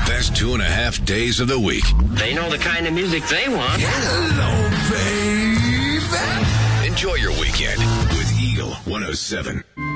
best 2.5 days of the week. They know the kind of music they want. Hello, baby. Enjoy your weekend with Eagle 107.